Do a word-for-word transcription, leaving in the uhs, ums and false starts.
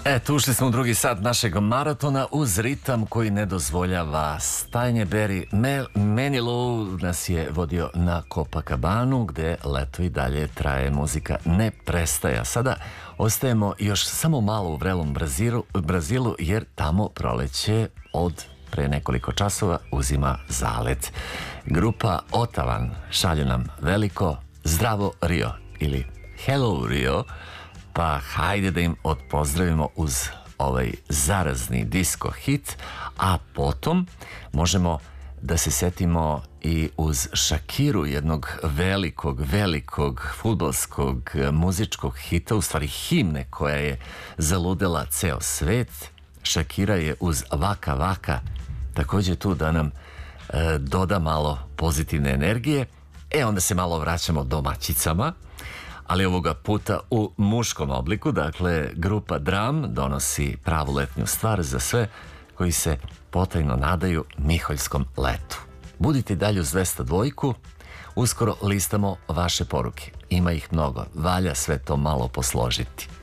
Eto, ušli smo u drugi sat našeg maratona uz ritam koji ne dozvoljava stajanje. Barry Manilow nas je vodio na Copacabanu, gde leto i dalje traje, muzika ne prestaje. Sada ostajemo još samo malo u vrelom Brazilu, Brazilu jer tamo proleće od pre nekoliko časova uzima zalet. Grupa Otavan šalje nam veliko Zdravo Rio ili Hello Rio, pa hajde da im odpozdravimo uz ovaj zarazni disco hit, a potom možemo da se setimo i uz Shakiru, jednog velikog, velikog fudbalskog muzičkog hita, u stvari himne koja je zaludela ceo svet. Shakira je uz Vaka Vaka takođe tu da nam e, doda malo pozitivne energije. E, onda se malo vraćamo domaćicama, ali ovoga puta u muškom obliku. Dakle, grupa Dram donosi pravu letnju stvar za sve koji se potajno nadaju Miholjskom letu. Budite dalje uz dvesta dva, uskoro listamo vaše poruke. Ima ih mnogo, valja sve to malo posložiti.